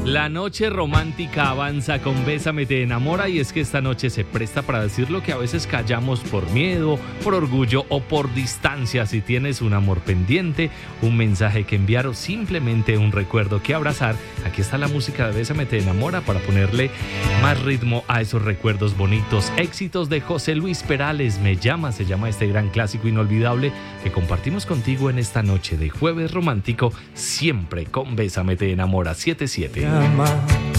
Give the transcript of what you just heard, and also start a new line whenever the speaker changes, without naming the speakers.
La noche romántica avanza con Bésame te enamora, y es que esta noche se presta para decir lo que a veces callamos por miedo, por orgullo o por distancia. Si tienes un amor pendiente, un mensaje que enviar o simplemente un recuerdo que abrazar, aquí está la música de Bésame te enamora para ponerle más ritmo a esos recuerdos bonitos. Éxitos de José Luis Perales, Me llama, se llama este gran clásico inolvidable que compartimos contigo en esta noche de jueves romántico, siempre con Bésame te enamora. 7-7.